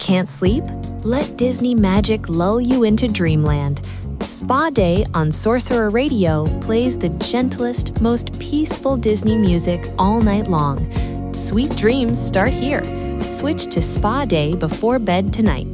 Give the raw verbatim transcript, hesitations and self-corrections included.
Can't sleep? Let Disney magic lull you into dreamland. Spa Day on Sorcerer Radio plays the gentlest, most peaceful Disney music all night long. Sweet dreams start here. Switch to Spa Day before bed tonight.